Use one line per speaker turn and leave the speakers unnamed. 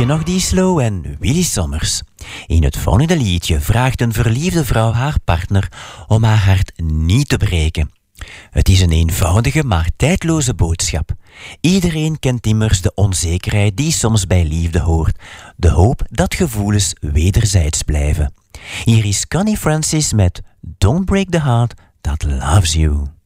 je nog die Slow en Willy Sommers? In het volgende liedje vraagt een verliefde vrouw haar partner om haar hart niet te breken. Het is een eenvoudige maar tijdloze boodschap. Iedereen kent immers de onzekerheid die soms bij liefde hoort. De hoop dat gevoelens wederzijds blijven. Hier is Connie Francis met Don't Break the Heart That Loves You.